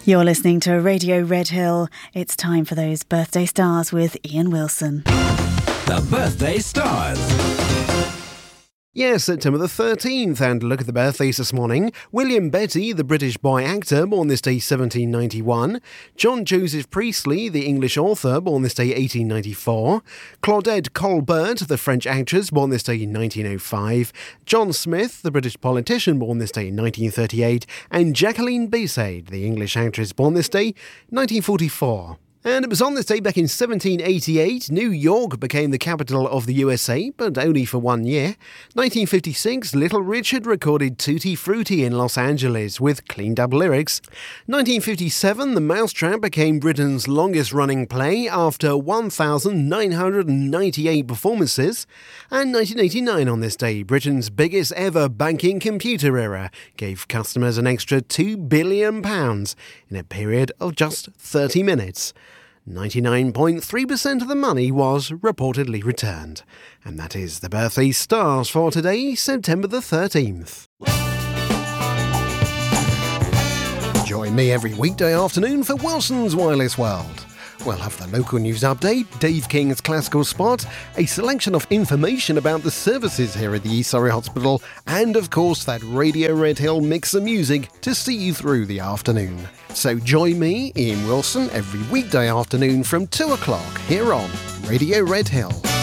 You're listening to Radio Red Hill. It's time for those birthday stars with Ian Wilson. The Birthday Stars. Yes, September the 13th, and look at the birthdays this morning. William Betty, the British boy actor, born this day 1791. John Joseph Priestley, the English author, born this day 1894. Claudette Colbert, the French actress, born this day 1905. John Smith, the British politician, born this day 1938. And Jacqueline Bayside, the English actress, born this day 1944. And it was on this day back in 1788, New York became the capital of the USA, but only for 1 year. 1956, Little Richard recorded Tutti Frutti in Los Angeles with cleaned-up lyrics. 1957, The Mousetrap became Britain's longest-running play after 1,998 performances. And 1989 on this day, Britain's biggest-ever banking computer error gave customers an extra £2 billion in a period of just 30 minutes. 99.3% of the money was reportedly returned. And that is the birthday stars for today, September the 13th. Join me every weekday afternoon for Wilson's Wireless World. We'll have the local news update, Dave King's classical spot, a selection of information about the services here at the East Surrey Hospital, and of course that Radio Red Hill mix of music to see you through the afternoon. So join me, Ian Wilson, every weekday afternoon from 2 o'clock here on Radio Red Hill.